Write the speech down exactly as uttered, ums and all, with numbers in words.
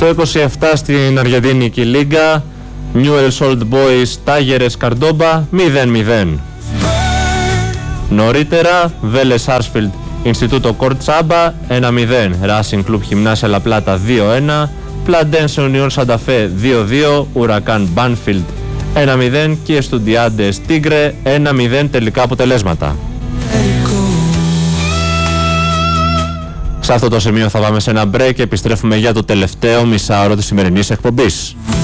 Στο είκοσι επτά στην Αργεντινική Λίγκα, Newell's Old Boys Τάγερες Καρντόμπα μηδέν μηδέν. Νωρίτερα, Βέλες Άρσφιλντ Ινστιτούτο Κορτσάμπα ένα μηδέν, Racing Club Γυμνάσια Λαπλάτα δύο ένα, Πλαντένσε Unión Santa Fe δύο δύο, Ουρακάν Μπάνφιλντ ένα μηδέν και Εστουντιάντες Τίγκρε ένα μηδέν τελικά αποτελέσματα. Σε αυτό το σημείο θα πάμε σε ένα break και επιστρέφουμε για το τελευταίο μισάωρο της σημερινής εκπομπής.